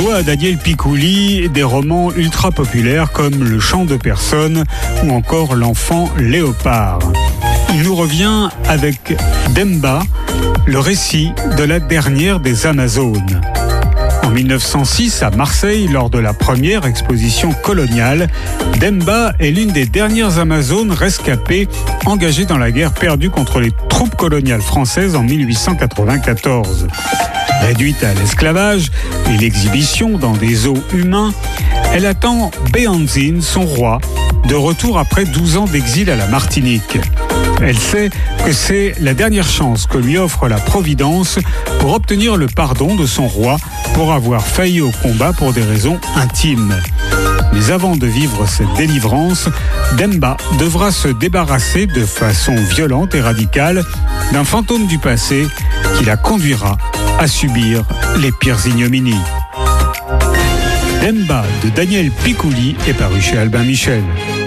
doit à Daniel Picouli des romans ultra populaires comme Le Chant de personne ou encore L'Enfant Léopard. Il nous revient avec Demba, le récit de la dernière des Amazones. En 1906, à Marseille, lors de la première exposition coloniale, Demba est l'une des dernières Amazones rescapées engagées dans la guerre perdue contre les troupes coloniales françaises en 1894. Réduite à l'esclavage et l'exhibition dans des zoos humains, elle attend Béhanzine, son roi, de retour après 12 ans d'exil à la Martinique. Elle sait que c'est la dernière chance que lui offre la Providence pour obtenir le pardon de son roi pour avoir failli au combat pour des raisons intimes. Mais avant de vivre cette délivrance, Demba devra se débarrasser de façon violente et radicale d'un fantôme du passé qui la conduira à subir les pires ignominies. Demba de Daniel Picouli est paru chez Albin Michel.